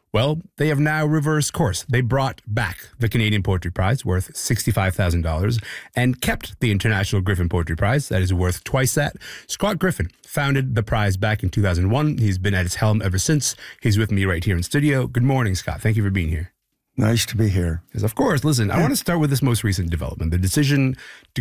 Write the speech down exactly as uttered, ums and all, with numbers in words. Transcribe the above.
Well, they have now reversed course. They brought back the Canadian Poetry Prize, worth sixty-five thousand dollars, and kept the International Griffin Poetry Prize, that is worth twice that. Scott Griffin founded the prize back in two thousand one. He's been at its helm ever since. He's with me right here in studio. Good morning, Scott. Thank you for being here. Nice to be here. Because, of course, listen, I want to start with this most recent development, the decision to